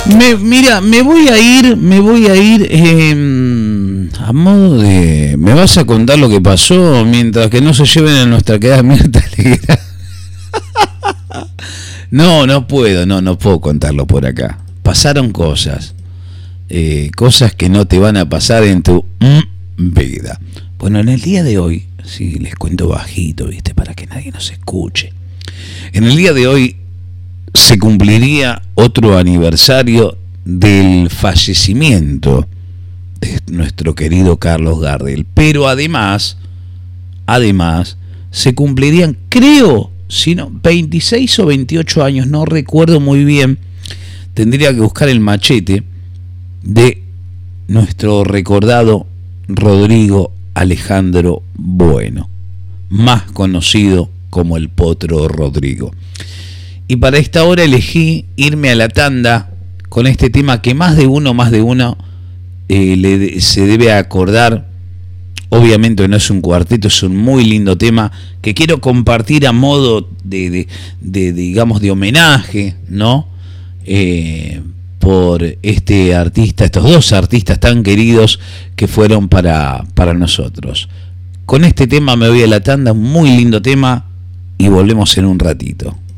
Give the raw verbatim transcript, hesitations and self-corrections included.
Me, mira, me voy a ir, me voy a ir eh, a modo de... ¿Me vas a contar lo que pasó mientras que no se lleven a nuestra querida Mirta Legrand? No, no puedo, no, no puedo contarlo por acá. Pasaron cosas, eh, cosas que no te van a pasar en tu mm, vida. Bueno, en el día de hoy, sí, les cuento bajito, viste, para que nadie nos escuche. En el día de hoy se cumpliría otro aniversario del fallecimiento de nuestro querido Carlos Gardel, pero además, además, se cumplirían, creo, si no, veintiséis o veintiocho años, no recuerdo muy bien, tendría que buscar el machete, de nuestro recordado Rodrigo Alejandro Bueno, más conocido como el Potro Rodrigo. Y para esta hora elegí irme a la tanda con este tema que más de uno, más de uno eh, le, se debe acordar. Obviamente no es un cuarteto, es un muy lindo tema que quiero compartir a modo de, de, de, de digamos, de homenaje, ¿no? Eh, por este artista, estos dos artistas tan queridos que fueron para, para nosotros. Con este tema me voy a la tanda, un muy lindo tema, y volvemos en un ratito.